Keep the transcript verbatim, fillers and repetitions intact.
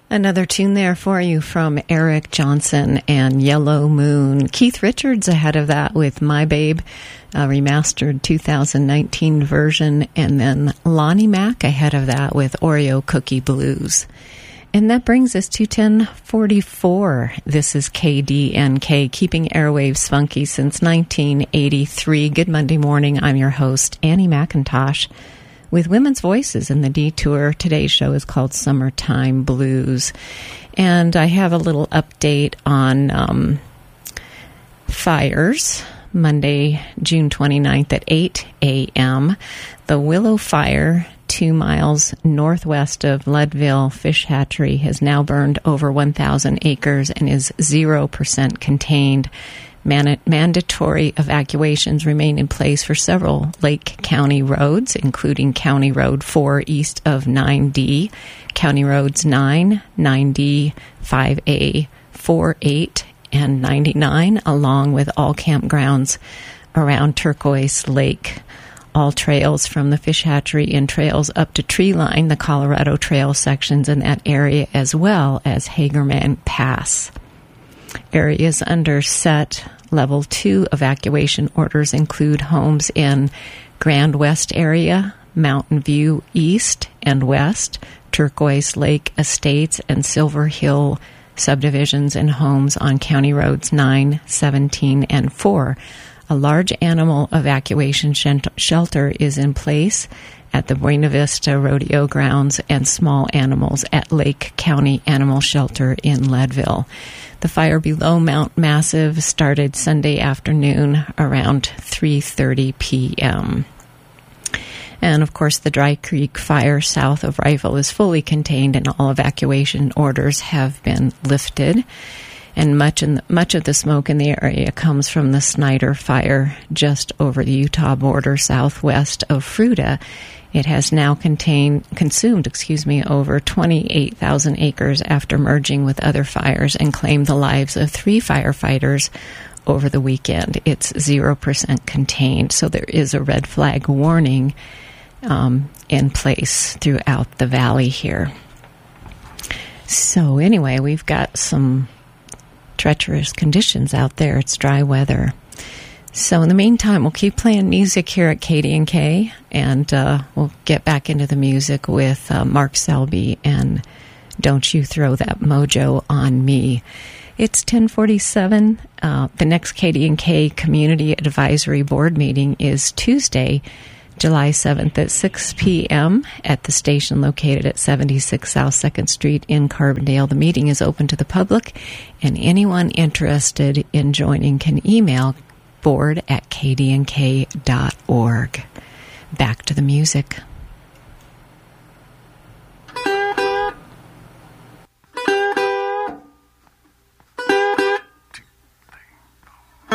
Another tune there for you from Eric Johnson and Yellow Moon. Keith Richards ahead of that with My Babe, a remastered two thousand nineteen version, and then Lonnie Mack ahead of that with Oreo Cookie Blues. And that brings us to ten forty-four. This is K D N K, keeping airwaves funky since nineteen eighty-three. Good Monday morning. I'm your host, Annie McIntosh, with Women's Voices in the Detour. Today's show is called Summertime Blues. And I have a little update on um, fires. Monday, June twenty-ninth at eight a.m. The Willow Fire, two miles northwest of Leadville Fish Hatchery, has now burned over one thousand acres and is zero percent contained. Man- mandatory evacuations remain in place for several Lake County roads, including County Road four east of nine D, County Roads nine, nine D, five A, four, eight, and ninety-nine, along with all campgrounds around Turquoise Lake. All trails from the Fish Hatchery and trails up to Treeline, the Colorado Trail sections in that area, as well as Hagerman Pass. Areas under set level two evacuation orders include homes in Grand West area, Mountain View East and West, Turquoise Lake Estates, and Silver Hill subdivisions, and homes on County Roads nine, seventeen, and four. A large animal evacuation shelter is in place at the Buena Vista Rodeo Grounds and small animals at Lake County Animal Shelter in Leadville. The fire below Mount Massive started Sunday afternoon around three thirty p.m. And, of course, the Dry Creek fire south of Rifle is fully contained and all evacuation orders have been lifted. And much in the, much of the smoke in the area comes from the Snyder fire just over the Utah border southwest of Fruita. It has now contained, consumed, excuse me, over twenty-eight thousand acres after merging with other fires and claimed the lives of three firefighters over the weekend. It's zero percent contained, so there is a red flag warning um, in place throughout the valley here. So anyway, we've got some treacherous conditions out there. It's dry weather. So in the meantime, we'll keep playing music here at K D N K, and uh, we'll get back into the music with uh, Mark Selby and Don't You Throw That Mojo on Me. It's ten forty-seven. Uh, the next K D N K Community Advisory Board meeting is Tuesday, July seventh at six p.m. at the station located at seventy-six South second Street in Carbondale. The meeting is open to the public, and anyone interested in joining can email board at k d n k dot org. Back to the music.